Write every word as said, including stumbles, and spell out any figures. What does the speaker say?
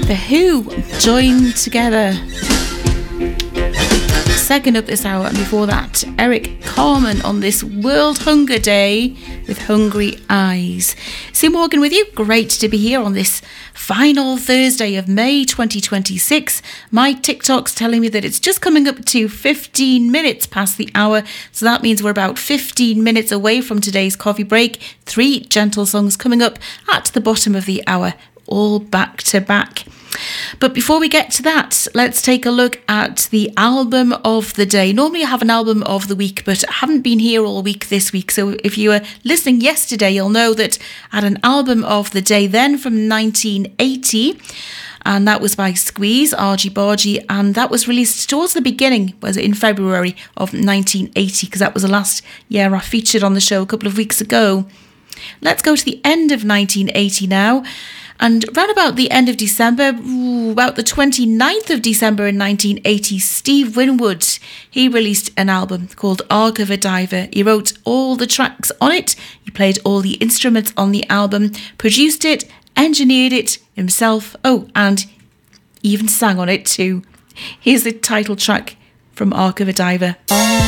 The Who joined together. Second up this hour, and before that, Eric Carmen on this World Hunger Day with Hungry Eyes. Sue Morgan with you. Great to be here on this final Thursday of May twenty twenty-six. My TikTok's telling me that it's just coming up to fifteen minutes past the hour, so that means we're about fifteen minutes away from today's coffee break. Three gentle songs coming up at the bottom of the hour, all back to back. But before we get to that, let's take a look at the album of the day. Normally I have an album of the week, but I haven't been here all week this week. So if you were listening yesterday, you'll know that I had an album of the day then from nineteen eighty. And that was by Squeeze, Argy Bargy. And that was released towards the beginning, was it in February of nineteen eighty, because that was the last year I featured on the show a couple of weeks ago. Let's go to the end of nineteen eighty now. And round about the end of December, ooh, about the twenty-ninth of December in nineteen eighty, Steve Winwood, he released an album called Arc of a Diver. He wrote all the tracks on it, he played all the instruments on the album, produced it, engineered it himself, oh, and even sang on it too. Here's the title track from Arc of a Diver.